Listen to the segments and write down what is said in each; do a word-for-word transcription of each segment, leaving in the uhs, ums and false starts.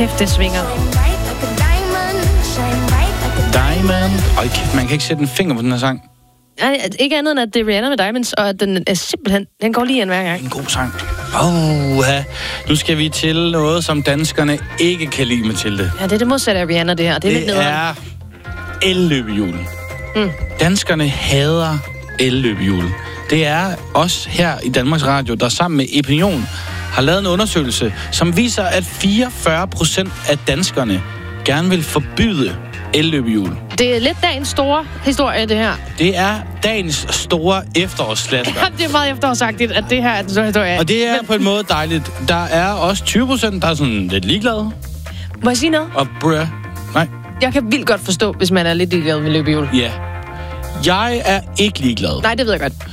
kæft, det svinger. Diamond. Ej, kæft, man kan ikke sætte en finger på den her sang. Nej, ikke andet end, at det er Rihanna med Diamonds, og at den er simpelthen, den går lige ind hver gang. En god sang. Åh, ja. Nu skal vi til noget, som danskerne ikke kan lide, Mathilde. Ja, det er det modsatte af Rihanna, det her. Det er, det lidt nederen. er elløbehjul. Mm. Danskerne hader elløbehjul. Det er os her i Danmarks Radio, der sammen med Opinion har lavet en undersøgelse, som viser, at fireogfyrre procent af danskerne gerne vil forbyde elløbehjul. Det er lidt dagens store historie, det her. Det er dagens store efterårsslasker. Ja, det er meget efterårsagtigt, at det her er den store historie. Og det er Men... på en måde dejligt. Der er også tyve procent, der er sådan lidt ligeglade. Må jeg sige noget? Og brød. Nej. Jeg kan vildt godt forstå, hvis man er lidt ligeglad med løbehjul. Ja. Jeg er ikke ligeglad. Nej, det ved jeg godt.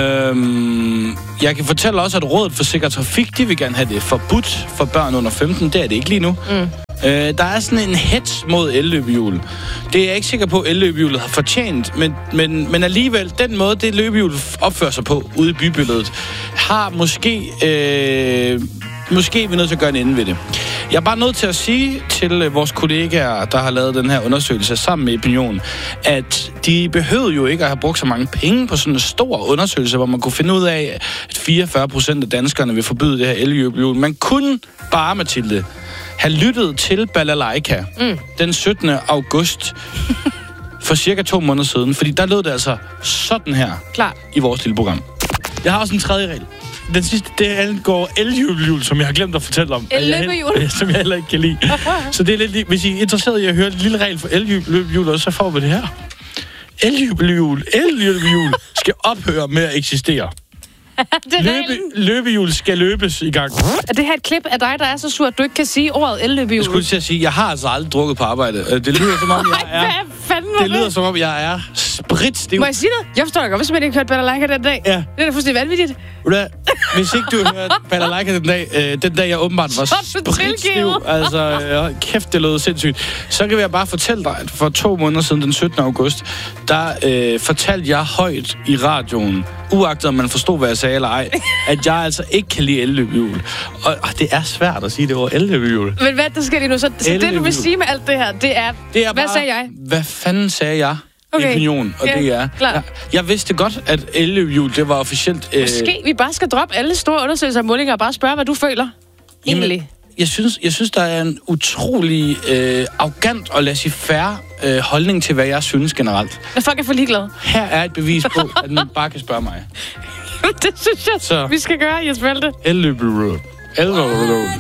Øhm, jeg kan fortælle også, at Rådet for Sikker Trafik, de vil gerne have det forbudt for børn under femten. Det er det ikke lige nu. Mm. Øh, der er sådan en hets mod elløbehjul. Det er jeg ikke sikker på, at elløbehjulet har fortjent, men, men, men alligevel, den måde, det løbehjul opfører sig på ude i bybilledet, har måske... Øh, Måske er vi nødt til at gøre en ende ved det. Jeg er bare nødt til at sige til vores kollegaer, der har lavet den her undersøgelse sammen med Opinion, at de behøvede jo ikke at have brugt så mange penge på sådan en stor undersøgelse, hvor man kunne finde ud af, at fireogfyrre procent af danskerne vil forbyde det her elløbehjul. Man kunne bare, Mathilde, have lyttet til Balalaika mm. den syttende august for cirka to måneder siden, fordi der lød det altså sådan her Klar. i vores lille program. Jeg har også en tredje regel. Den sidste, det angår elløbehjul, som jeg har glemt at fortælle om. Elløbehjul? Som jeg heller ikke kan lide. Så det er lidt, hvis I er interesseret i at høre en lille regel for elløbehjul, så får vi det her. Elløbehjul, elløbehjul skal ophøre med at eksistere. Løbe, løbehjul skal løbes i gang. Er det her et klip af dig, der er så sur, at du ikke kan sige ordet elløbehjul? Jeg skulle til at sige, jeg har altså aldrig drukket på arbejde. Det lyder som om, jeg er... Hvad fanden var det? lyder som om, jeg er spritstiv. Må jeg sige noget? Jeg forstår da godt, hvis man ikke hørte Balalaika den dag. Ja. Det er da fuldstændig vanvittigt. Hvis ikke du hørte Balalaika den dag, øh, den dag jeg åbenbart var spritstiv, altså øh, kæft, det lød sindssygt, så kan jeg bare fortælle dig, at for to måneder siden, den syttende august, der øh, fortalte jeg højt i radioen, uagtet om man forstod, hvad jeg sagde eller ej, at jeg altså ikke kan lide elløbehjul. Og, og det er svært at sige det over elløbehjul. Men hvad der skal lige nu? Så, så det, du vil sige med alt det her, det er... Det er hvad bare, sagde jeg? Hvad fanden sagde jeg? Okay. Opinion, og ja, det er... Jeg, jeg vidste godt, at elløbehjul, det var officielt... Øh, Måske vi bare skal droppe alle store undersøgelser og målinger og bare spørge, hvad du føler. Egentlig. Jamen, jeg synes, jeg synes, der er en utrolig øh, arrogant og laissez-faire øh, holdning til, hvad jeg synes generelt. Når folk er for ligeglade. Her er et bevis på, at man bare kan spørge mig. Det synes jeg, så. Vi skal gøre, Jesper Elte. Elløbehjul. Elløbehjul.